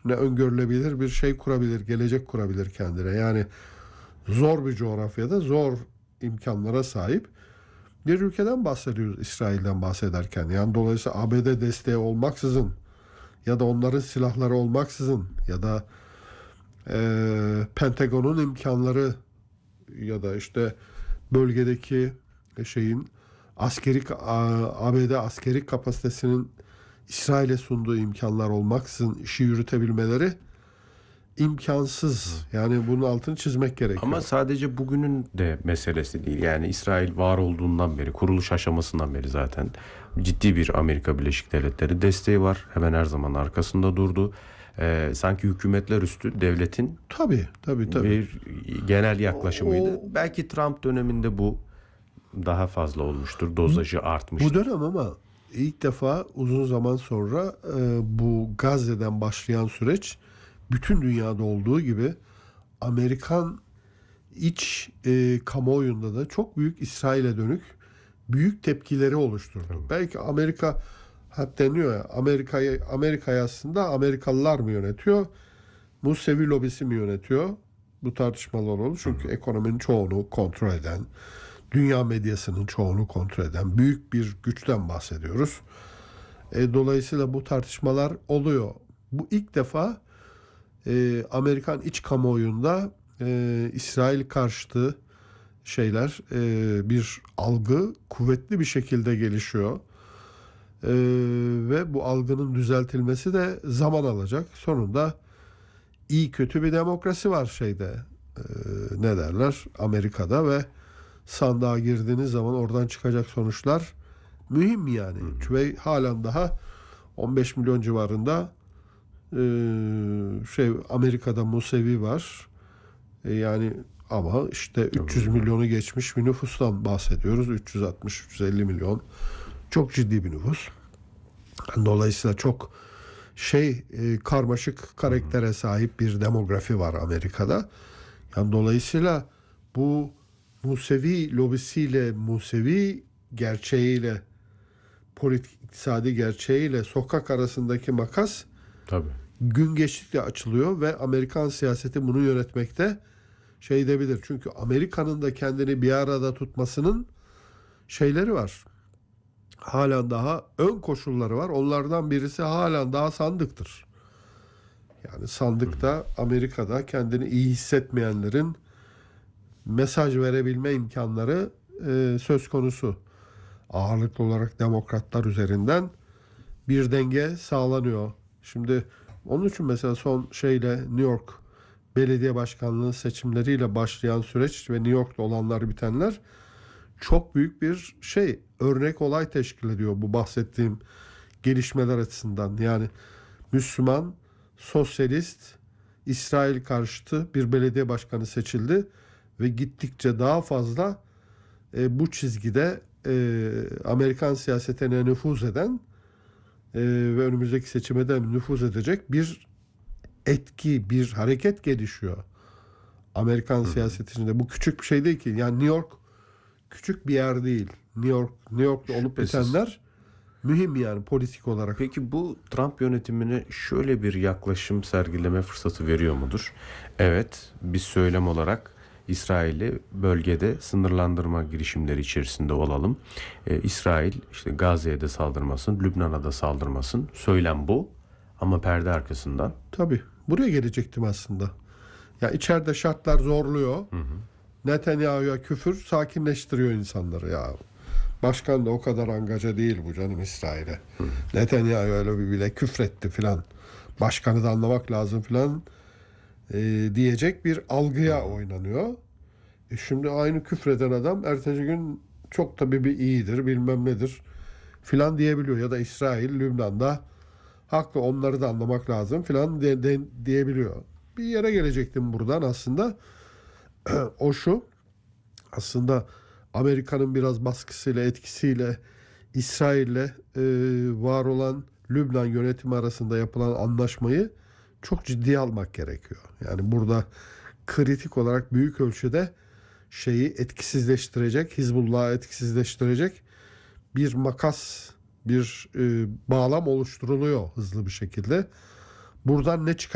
ne öngörülebilir bir şey kurabilir, gelecek kurabilir kendine. Yani zor bir coğrafyada zor imkanlara sahip bir ülkeden bahsediyoruz İsrail'den bahsederken. Yani dolayısıyla ABD desteği olmaksızın ya da onların silahları olmaksızın ya da Pentagon'un imkanları ya da işte bölgedeki şeyin ABD askeri kapasitesinin İsrail'e sunduğu imkanlar olmaksızın işi yürütebilmeleri imkansız. Yani bunun altını çizmek gerekiyor. Ama sadece bugünün de meselesi değil. Yani İsrail var olduğundan beri, kuruluş aşamasından beri zaten ciddi bir Amerika Birleşik Devletleri desteği var. Hemen her zaman arkasında durdu. Sanki hükümetler üstü devletin Tabii. bir genel yaklaşımıydı. Belki Trump döneminde bu daha fazla olmuştur. Dozajı artmıştır. Bu dönem ama ilk defa uzun zaman sonra bu Gazze'den başlayan süreç bütün dünyada olduğu gibi Amerikan iç kamuoyunda da çok büyük İsrail'e dönük büyük tepkileri oluşturdu. Belki Amerika hep deniyor ya Amerika'yı aslında Amerikalılar mı yönetiyor? Musevi lobisi mi yönetiyor? Bu tartışmalar olur. Çünkü ekonominin çoğunu kontrol eden, dünya medyasının çoğunu kontrol eden büyük bir güçten bahsediyoruz. Dolayısıyla bu tartışmalar oluyor. Bu ilk defa Amerikan iç kamuoyunda İsrail karşıtı şeyler bir algı kuvvetli bir şekilde gelişiyor. Ve bu algının düzeltilmesi de zaman alacak. Sonunda iyi kötü bir demokrasi var ne derler Amerika'da ve sandığa girdiğiniz zaman oradan çıkacak sonuçlar mühim yani. Ve halen daha 15 milyon civarında Amerika'da Musevi var. Yani ama işte 300 milyonu geçmiş bir nüfustan bahsediyoruz. 360-350 milyon. Çok ciddi bir nüfus. Dolayısıyla çok karmaşık karaktere sahip bir demografi var Amerika'da. Yani dolayısıyla bu Musevi lobisiyle, Musevi gerçeğiyle, politik iktisadi gerçeğiyle sokak arasındaki makas Tabii. gün geçtikçe açılıyor ve Amerikan siyaseti bunu yönetmekte edebilir. Çünkü Amerika'nın da kendini bir arada tutmasının şeyleri var. Halen daha ön koşulları var. Onlardan birisi halen daha sandıktır. Yani sandıkta Amerika'da kendini iyi hissetmeyenlerin mesaj verebilme imkanları söz konusu. Ağırlıklı olarak demokratlar üzerinden bir denge sağlanıyor. Şimdi onun için mesela son New York belediye başkanlığı seçimleriyle başlayan süreç ve New York'ta olanlar bitenler çok büyük bir örnek olay teşkil ediyor bu bahsettiğim gelişmeler açısından. Yani Müslüman, sosyalist, İsrail karşıtı bir belediye başkanı seçildi ve gittikçe daha fazla bu çizgide Amerikan siyasetine nüfuz eden ve önümüzdeki seçime de nüfuz edecek bir etki, bir hareket gelişiyor. Amerikan siyasetinde bu küçük bir şey değil ki. Yani New York küçük bir yer değil. New York'ta olup bitenler mühim yani politik olarak. Peki bu Trump yönetimine şöyle bir yaklaşım sergileme fırsatı veriyor mudur? Evet, biz söylem olarak İsrail'i bölgede sınırlandırma girişimleri içerisinde olalım. İsrail işte Gazze'ye de saldırmasın, Lübnan'a da saldırmasın. Söylem bu ama perde arkasından. Tabii. Buraya gelecektim aslında. Ya içeride şartlar zorluyor. Netanyahu'ya küfür sakinleştiriyor insanları ya. Başkan da o kadar angaja değil bu canım İsrail'e. Netanyahu öyle bile küfretti filan. Başkanı da anlamak lazım filan diyecek bir algıya oynanıyor. Şimdi aynı küfreden adam ertesi gün çok tabii bir iyidir bilmem nedir filan diyebiliyor. Ya da İsrail Lübnan'da haklı onları da anlamak lazım filan diyebiliyor. Bir yere gelecektim buradan aslında. O şu aslında Amerika'nın biraz baskısıyla etkisiyle İsrail'le var olan Lübnan yönetimi arasında yapılan anlaşmayı çok ciddiye almak gerekiyor. Yani burada kritik olarak büyük ölçüde etkisizleştirecek, Hizbullah'ı etkisizleştirecek bir makas, bir bağlam oluşturuluyor hızlı bir şekilde. Buradan ne çıkar?